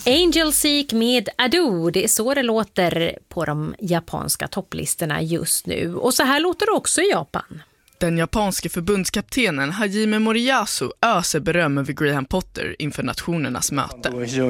Angel Seek med Ado, det är så det låter på de japanska topplistorna just nu. Och så här låter det också i Japan. Den japanske förbundskaptenen Hajime Moriyasu öser beröm över Graham Potter inför nationernas möte.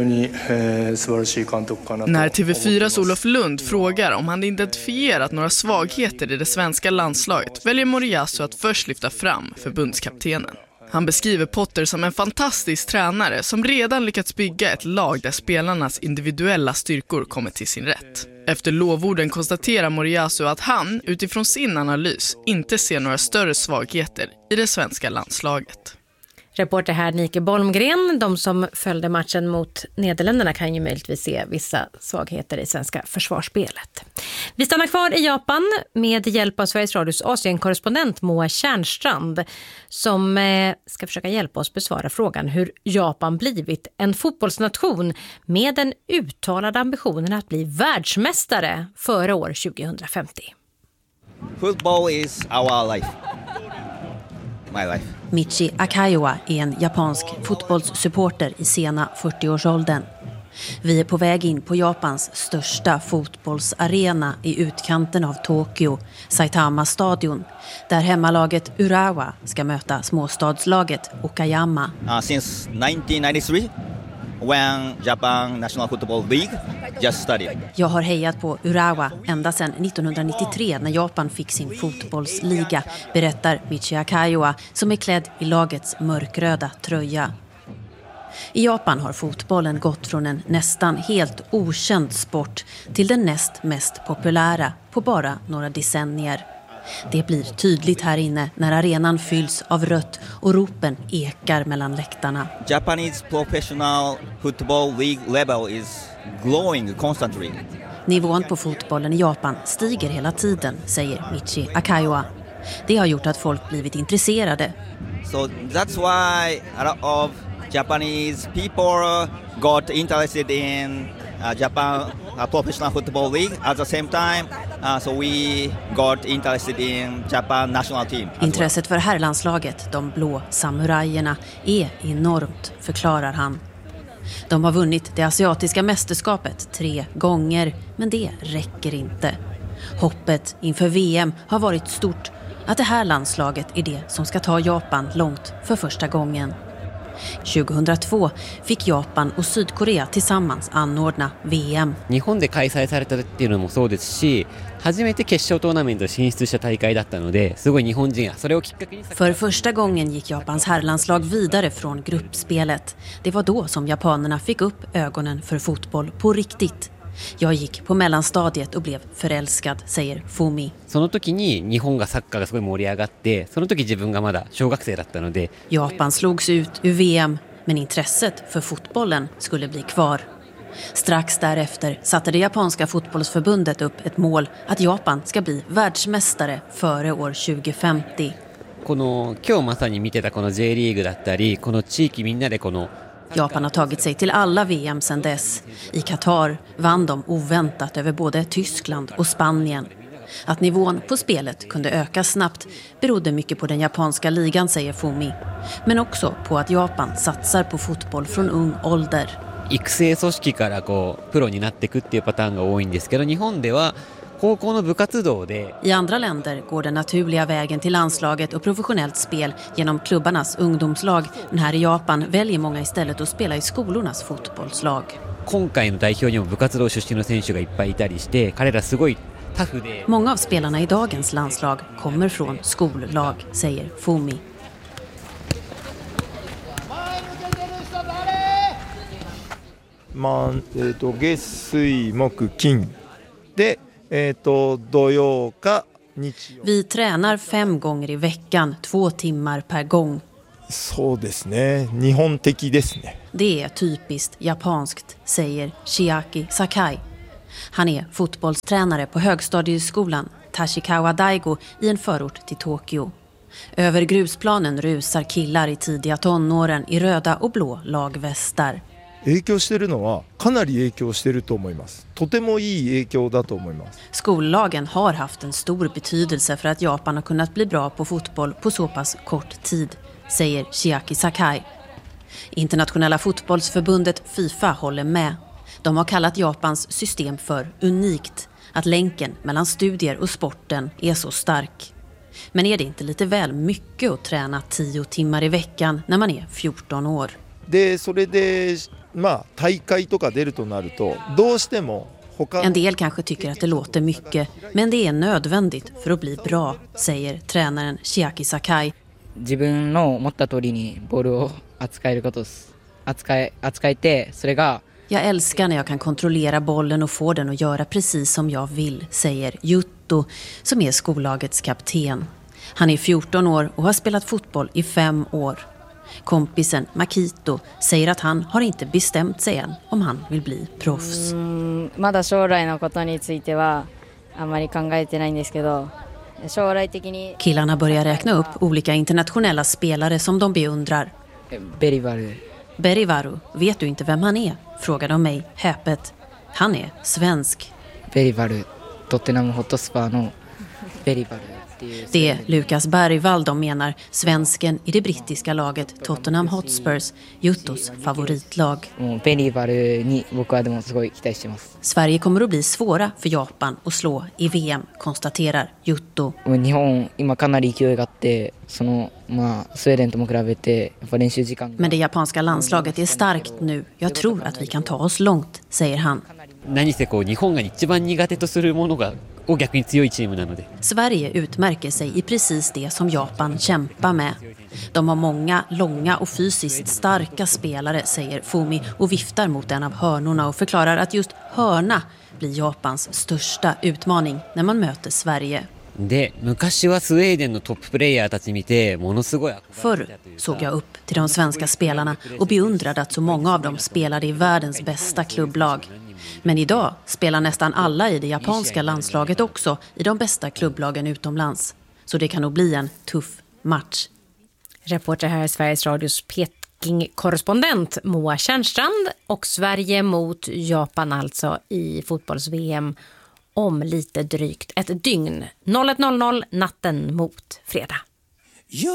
När TV4s Olof Lund frågar om han identifierat några svagheter i det svenska landslaget väljer Moriyasu att först lyfta fram förbundskaptenen. Han beskriver Potter som en fantastisk tränare som redan lyckats bygga ett lag där spelarnas individuella styrkor kommer till sin rätt. Efter lovorden konstaterar Moriyasu att han, utifrån sin analys, inte ser några större svagheter i det svenska landslaget. Reporter här Nike Bolmgren. De som följde matchen mot Nederländerna kan ju möjligtvis se vissa svagheter i svenska försvarsspelet. Vi stannar kvar i Japan med hjälp av Sveriges Radios Asien-korrespondent Moa Kärnstrand som ska försöka hjälpa oss besvara frågan hur Japan blivit en fotbollsnation med den uttalade ambitionen att bli världsmästare före år 2050. Football is our life. My life. Michi Akaioa är en japansk fotbollssupporter i sena 40-årsåldern. Vi är på väg in på Japans största fotbollsarena i utkanten av Tokyo, Saitama stadion, där hemmalaget Urawa ska möta småstadslaget Okayama. Since 1993, when Japan National Football League just started. Jag har hejat på Urawa ända sedan 1993 när Japan fick sin fotbollsliga, berättar Michi Akaioa som är klädd i lagets mörkröda tröja. I Japan har fotbollen gått från en nästan helt okänd sport till den näst mest populära på bara några decennier. Det blir tydligt här inne när arenan fylls av rött och ropen ekar mellan läktarna. Japanese professional football league level is growing constantly. Nivån på fotbollen i Japan stiger hela tiden, säger Michi Akaioa. Det har gjort att folk blivit intresserade. So that's why a lot of Japanese people got interested in Japan professional football league. At the same time, so we got interested in Japan national team. Intresset för herrlandslaget, de blå samurajerna, är enormt, förklarar han. De har vunnit det asiatiska mästerskapet 3 gånger, men det räcker inte. Hoppet inför VM har varit stort att det här landslaget är det som ska ta Japan långt för första gången. 2002 fick Japan och Sydkorea tillsammans anordna VM. 日本で開催されたっていうのもそうですし、初めて決勝トーナメント進出した大会だったので、すごい日本人がそれをきっかけに。 För första gången gick Japans herrlandslag vidare från gruppspelet. Det var då som japanerna fick upp ögonen för fotboll på riktigt. Jag gick på mellanstadiet och blev förälskad, säger Fumi. その時に日本がサッカーがすごい盛り上がって、その時自分がまだ小学生だったので。 Japan slogs ut ur VM, men intresset för fotbollen skulle bli kvar. Strax därefter satte det japanska fotbollsförbundet upp ett mål att Japan ska bli världsmästare före år 2050. この今日まさに見てたこの J リーグだったり、この地域みんなでこの Japan har tagit sig till alla VM sedan dess. I Qatar vann de oväntat över både Tyskland och Spanien. Att nivån på spelet kunde öka snabbt berodde mycket på den japanska ligan, säger Fumi. Men också på att Japan satsar på fotboll från ung ålder. 育成組織からこうプロになっていくっていうパターンが多いんですけど、日本では高校の部活動で I andra länder går den naturliga vägen till landslaget och professionellt spel genom klubbarnas ungdomslag. Men här i Japan väljer många istället att spela i skolornas fotbollslag. 今回の代表にも部活動出身の選手がいっぱいいたりして、彼らすごいタフで Många av spelarna i dagens landslag kommer från skollag, säger Fumi. Man 月水木金で土曜か日曜 Vi tränar 5 gånger i veckan, 2 timmar per gång. そうですね。日本的ですね。 Det är typiskt japanskt, säger Chiaki Sakai. Han är fotbollstränare på högstadieskolan Tashikawa Daigo i en förort till Tokyo. Över grusplanen rusar killar i tidiga tonåren i röda och blå lagvästar. 影響してるのはかなり影響してると思います。とてもいい影響だと思います。 Skollagen har haft en stor betydelse för att Japan har kunnat bli bra på fotboll på så pass kort tid, säger Chiaki Sakai. Internationella fotbollsförbundet FIFA håller med. De har kallat Japans system för unikt, att länken mellan studier och sporten är så stark. Men är det inte lite väl mycket att träna 10 timmar i veckan när man är 14 år? でそれで大会とか出るとなるとどうしても En del kanske tycker att det låter mycket, men det är nödvändigt för att bli bra, säger tränaren Chiaki Sakai. 自分の持った通りにボールを扱えることです。扱えて、それが Jag älskar när jag kan kontrollera bollen och få den att göra precis som jag vill, säger Jutto, som är skollagets kapten. Han är 14 år och har spelat fotboll i 5 år. Kompisen Makito säger att han har inte bestämt sig än om han vill bli proffs. まだ将来のことについてはあまり考えてないんですけど、将来的に Killarna börjar räkna upp olika internationella spelare som de beundrar. ベリバル Berivaru, vet du inte vem han är? Frågar de mig häpet. Han är svensk. ベリバルトッテナムホットスパーのベリバル Det är Lukas Bergvall de menar, svensken i det brittiska laget Tottenham Hotspurs, Juttos favoritlag. もうベリバルに僕はでもすごい期待してます。 Sverige kommer att bli svåra för Japan att slå i VM, konstaterar Jutto. 日本今かなり勢いがあって、そのスウェーデンとも比べてやっぱ練習時間 Men det japanska landslaget är starkt nu. Jag tror att vi kan ta oss långt, säger han. 何せ日本が一番苦手とするものが逆に強いチームなので Sverige utmärker sig i precis det som Japan kämpar med. De har många, långa och fysiskt starka spelare, säger Fumi och viftar mot en av hörnorna och förklarar att just hörna blir Japans största utmaning när man möter Sverige. で昔はスウェーデンのトッププレイヤーたち見てものすごい Förr såg jag upp till de svenska spelarna och beundrade att så många av dem spelade i världens bästa klubblag. Men idag spelar nästan alla i det japanska landslaget också i de bästa klubblagen utomlands. Så det kan nog bli en tuff match. Reporter här är Sveriges Radios Peking-korrespondent Moa Tjärnstrand, och Sverige mot Japan alltså i fotbolls-VM om lite drygt ett dygn. 01:00 natten mot fredag.